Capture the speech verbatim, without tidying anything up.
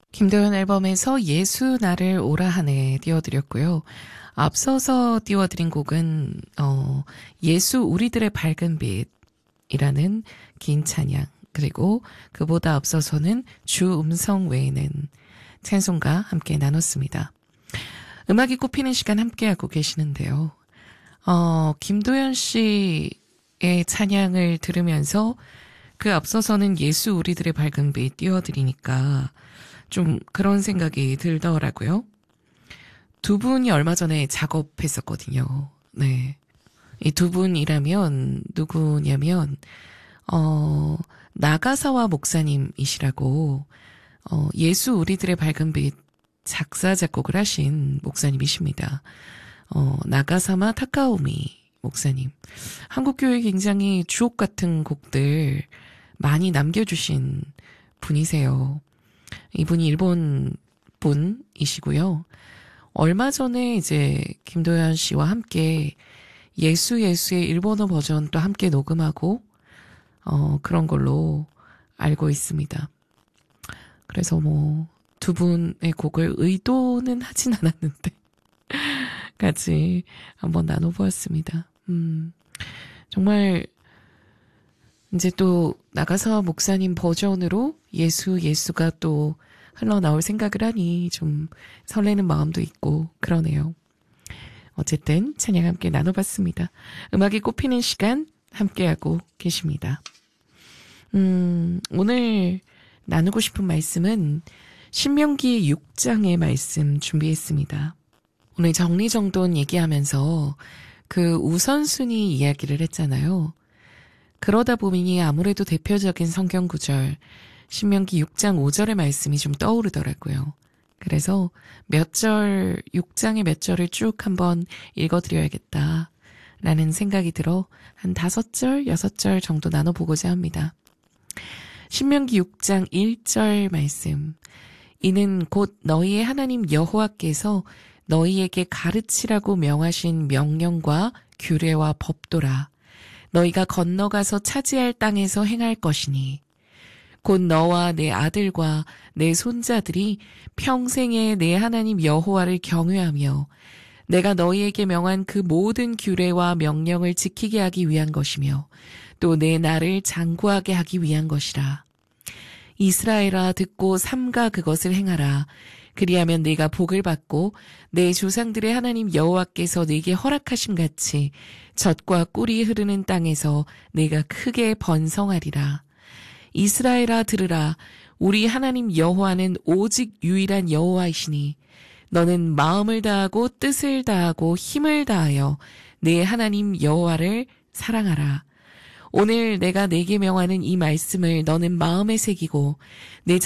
김도연 앨범에서 예수 나를 오라 하네 띄워드렸고요. 앞서서 띄워드린 곡은 어, 예수 우리들의 밝은 빛이라는 긴 찬양, 그리고 그보다 앞서서는 주 음성 외에는 찬송과 함께 나눴습니다. 음악이 꽃피는 시간 함께하고 계시는데요. 어, 김도연 씨의 찬양을 들으면서 그 앞서서는 예수 우리들의 밝은 빛 띄워드리니까 좀 그런 생각이 들더라고요. 두 분이 얼마 전에 작업했었거든요. 네. 이 두 분이라면 누구냐면, 어, 나가사와 목사님이시라고, 어, 예수 우리들의 밝은 빛 작사, 작곡을 하신 목사님이십니다. 어, 나가사마 타카오미 목사님. 한국교회 굉장히 주옥 같은 곡들 많이 남겨주신 분이세요. 이분이 일본 분이시고요. 얼마 전에 이제 김도연 씨와 함께 예수 예수의 일본어 버전 또 함께 녹음하고 어 그런 걸로 알고 있습니다. 그래서 뭐 두 분의 곡을 의도는 하진 않았는데 같이 한번 나눠보았습니다. 음 정말 이제 또 나가사 목사님 버전으로 예수 예수가 또 흘러나올 생각을 하니 좀 설레는 마음도 있고 그러네요. 어쨌든 찬양 함께 나눠봤습니다. 음악이 꽃피는 시간 함께하고 계십니다. 음, 오늘 나누고 싶은 말씀은 신명기 육 장의 말씀 준비했습니다. 오늘 정리정돈 얘기하면서 그 우선순위 이야기를 했잖아요. 그러다 보니 아무래도 대표적인 성경 구절 신명기 육 장 오 절의 말씀이 좀 떠오르더라고요. 그래서 몇 절, 육 장의 몇 절을 쭉 한번 읽어드려야겠다라는 생각이 들어 한 다섯 절, 여섯 절 정도 나눠보고자 합니다. 신명기 육 장 일 절 말씀. 이는 곧 너희의 하나님 여호와께서 너희에게 가르치라고 명하신 명령과 규례와 법도라. 너희가 건너가서 차지할 땅에서 행할 것이니 곧 너와 내 아들과 내 손자들이 평생에 내 하나님 여호와를 경외하며 내가 너희에게 명한 그 모든 규례와 명령을 지키게 하기 위한 것이며 또 내 나를 장구하게 하기 위한 것이라. 이스라엘아 듣고 삼가 그것을 행하라. 그리하면 네가 복을 받고 내 조상들의 하나님 여호와께서 네게 허락하심 같이 젖과 꿀이 흐르는 땅에서 네가 크게 번성하리라. 이스라엘아 들으라. 우리 하나님 여호와는 오직 유일한 여호와이시니 너는 마음을 다하고 뜻을 다하고 힘을 다하여 내 하나님 여호와를 사랑하라. 오늘 내가 네게 명하는 이 말씀을 너는 마음에 새기고 내